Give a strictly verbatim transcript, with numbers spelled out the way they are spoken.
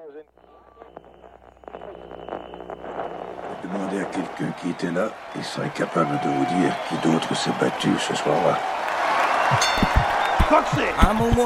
Demandez à quelqu'un qui était là, il serait capable de vous dire qui d'autre s'est battu ce soir-là. Un moment